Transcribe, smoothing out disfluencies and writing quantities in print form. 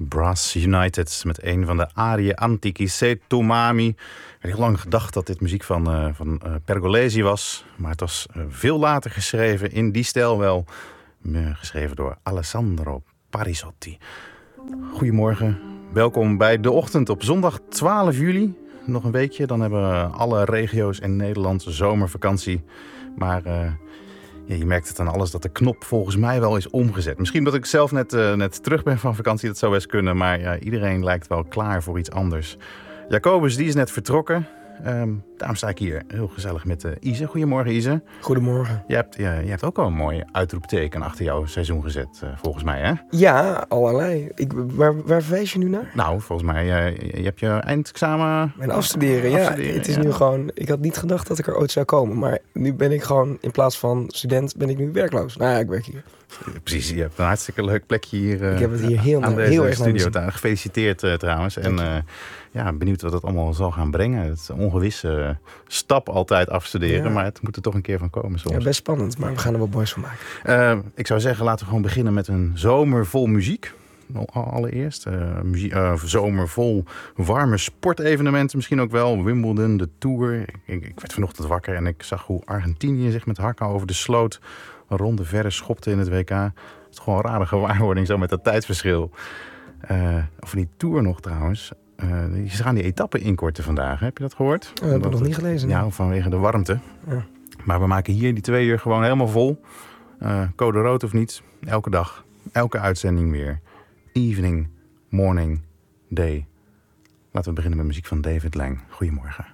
Brass United met een van de arie antichi se tu mami. Ik heb heel lang gedacht dat dit muziek van Pergolesi was. Maar het was veel later geschreven, in die stijl wel. Geschreven door Alessandro Parisotti. Goedemorgen, welkom bij De Ochtend op zondag 12 juli. Nog een weekje, dan hebben alle regio's in Nederland zomervakantie. Maar je merkt het aan alles dat de knop volgens mij wel is omgezet. Misschien dat ik zelf net terug ben van vakantie, dat zou best kunnen. Maar ja, iedereen lijkt wel klaar voor iets anders. Jacobus, die is net vertrokken. Daarom sta ik hier heel gezellig met Ise. Goedemorgen, Ise. Goedemorgen. Je hebt ook al een mooi uitroepteken achter jouw seizoen gezet, volgens mij, hè? Ja, allerlei. Waar verwijs je nu naar? Nou, volgens mij, je hebt je eindexamen... Mijn afstuderen, het is nu gewoon... Ik had niet gedacht dat ik er ooit zou komen. Maar nu ben ik gewoon, in plaats van student, ben ik nu werkloos. Nou ja, ik werk hier. Precies, je hebt een hartstikke leuk plekje hier. Ik heb het hier heel erg studio. Gefeliciteerd trouwens. En benieuwd wat het allemaal zal gaan brengen. Het is een ongewisse stap altijd afstuderen, maar het moet er toch een keer van komen soms. Ja, best spannend, maar we gaan er wat moois van maken. Ik zou zeggen, laten we gewoon beginnen met een zomer vol muziek. Allereerst. Zomer vol warme sportevenementen misschien ook wel. Wimbledon, de Tour. Ik werd vanochtend wakker en ik zag hoe Argentinië zich met hakken over de sloot een ronde verder schopte in het WK. Het is gewoon een rare gewaarwording zo met dat tijdsverschil. Over die Tour nog trouwens. Ze gaan die etappen inkorten vandaag. Heb je dat gehoord? Dat heb ik nog niet gelezen. Ja, vanwege de warmte. Ja. Maar we maken hier die 2 uur gewoon helemaal vol. Code rood of niet. Elke dag. Elke uitzending weer. Evening, morning, day. Laten we beginnen met muziek van David Lang. Goedemorgen.